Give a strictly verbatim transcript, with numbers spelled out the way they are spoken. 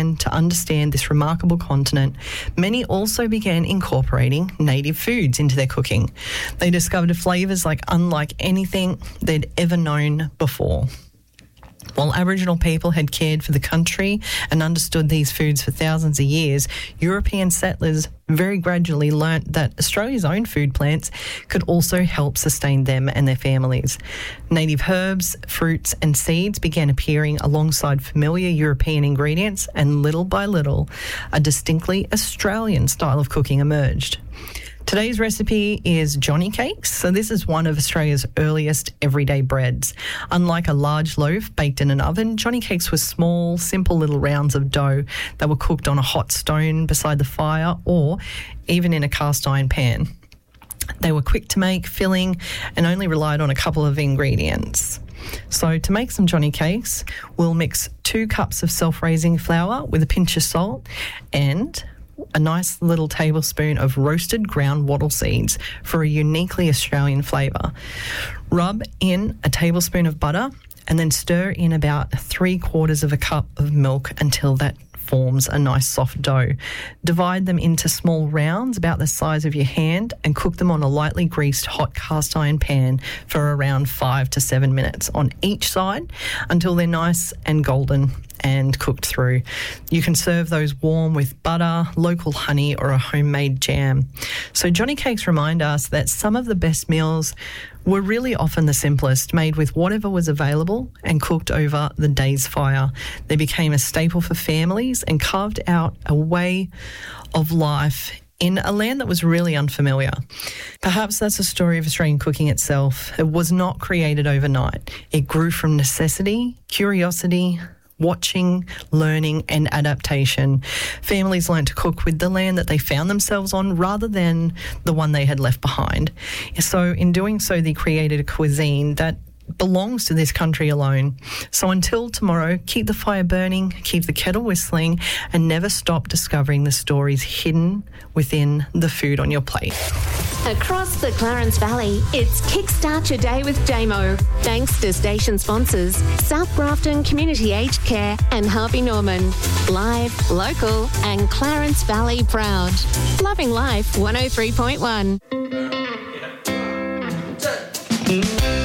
began to understand this remarkable continent, many also began incorporating native foods into their cooking. They discovered flavours like unlike anything they'd ever known before. While Aboriginal people had cared for the country and understood these foods for thousands of years, European settlers very gradually learnt that Australia's own food plants could also help sustain them and their families. Native herbs, fruits and seeds began appearing alongside familiar European ingredients, and little by little, a distinctly Australian style of cooking emerged. Today's recipe is Johnny Cakes. So this is one of Australia's earliest everyday breads. Unlike a large loaf baked in an oven, Johnny Cakes were small, simple little rounds of dough that were cooked on a hot stone beside the fire or even in a cast iron pan. They were quick to make, filling, and only relied on a couple of ingredients. So to make some Johnny Cakes, we'll mix two cups of self-raising flour with a pinch of salt and a nice little tablespoon of roasted ground wattle seeds for a uniquely Australian flavour. Rub in a tablespoon of butter and then stir in about three quarters of a cup of milk until that forms a nice soft dough. Divide them into small rounds about the size of your hand and cook them on a lightly greased hot cast iron pan for around five to seven minutes on each side until they're nice and golden and cooked through. You can serve those warm with butter, local honey or a homemade jam. So Johnny Cakes remind us that some of the best meals were really often the simplest, made with whatever was available and cooked over the day's fire. They became a staple for families and carved out a way of life in a land that was really unfamiliar. Perhaps that's the story of Australian cooking itself. It was not created overnight. It grew from necessity, curiosity, watching, learning and adaptation. Families learned to cook with the land that they found themselves on rather than the one they had left behind. So in doing so, they created a cuisine that belongs to this country alone. So until tomorrow, keep the fire burning, keep the kettle whistling, and never stop discovering the stories hidden within the food on your plate. Across the Clarence Valley, it's Kickstart Your Day with J M O. Thanks to station sponsors South Grafton Community Aged Care and Harvey Norman. Live, local and Clarence Valley proud. Loving Life one oh three point one.